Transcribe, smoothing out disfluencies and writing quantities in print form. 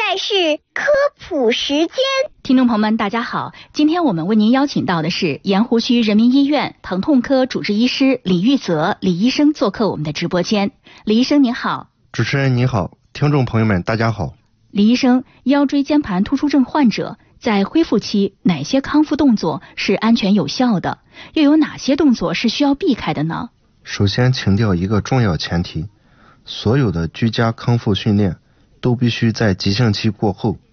在是科普时间。 听众朋友们大家好，今天我们为您邀请到的是盐湖区人民医院疼痛科主治医师李玉泽李医生做客我们的直播间。李医生您好。 主持人你好，听众朋友们大家好。 李医生，腰椎间盘突出症患者在恢复期哪些康复动作是安全有效的，又有哪些动作是需要避开的呢？ 首先强调一个重要前提，所有的居家康复训练都必须在急性期过后